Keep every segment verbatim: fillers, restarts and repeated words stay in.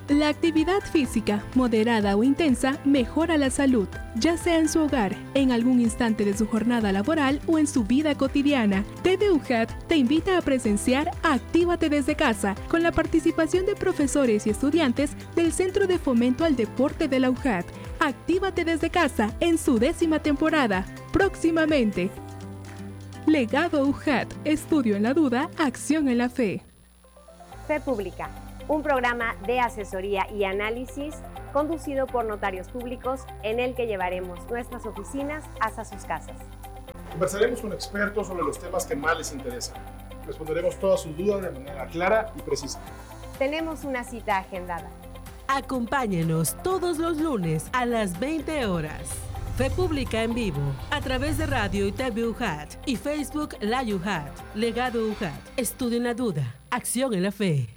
La actividad física, moderada o intensa, mejora la salud, ya sea en su hogar, en algún instante de su jornada laboral o en su vida cotidiana. T V U J A T te invita a presenciar Actívate desde casa, con la participación de profesores y estudiantes del Centro de Fomento al Deporte de la U J A T. Actívate desde casa en su décima temporada, próximamente. Legado U J A T, estudio en la duda, acción en la fe. Fe Pública, un programa de asesoría y análisis conducido por notarios públicos en el que llevaremos nuestras oficinas hasta sus casas. Conversaremos con expertos sobre los temas que más les interesan. Responderemos todas sus dudas de manera clara y precisa. Tenemos una cita agendada. Acompáñenos todos los lunes a las veinte horas. Fe Pública en vivo, a través de radio y T V U J A T y Facebook La U J A T. Legado U J A T, estudio en la duda, acción en la fe.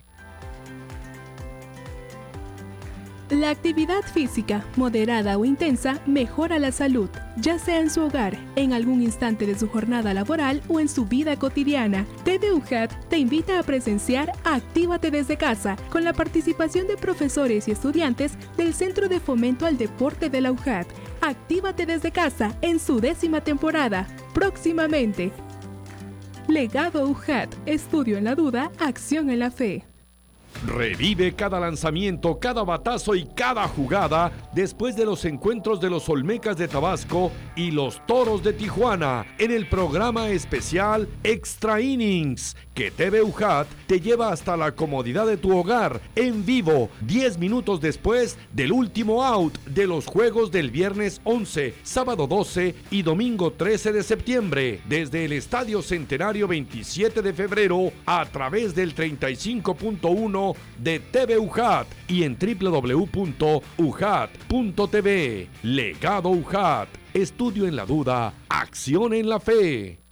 La actividad física, moderada o intensa, mejora la salud, ya sea en su hogar, en algún instante de su jornada laboral o en su vida cotidiana. T V U J A T te invita a presenciar Actívate desde casa, con la participación de profesores y estudiantes del Centro de Fomento al Deporte de la U J A T. Actívate desde casa en su décima temporada, próximamente. Legado U J A T, estudio en la duda, acción en la fe. Revive cada lanzamiento, cada batazo y cada jugada después de los encuentros de los Olmecas de Tabasco y los Toros de Tijuana en el programa especial Extra Innings, que T V U J A T te lleva hasta la comodidad de tu hogar, en vivo, diez minutos después del último out de los juegos del viernes once, sábado doce y domingo trece de septiembre, desde el Estadio Centenario veintisiete de febrero a través del treinta y cinco punto uno de T V U J A T y en w w w punto u j a t punto t v. Legado U J A T, estudio en la duda, acción en la fe.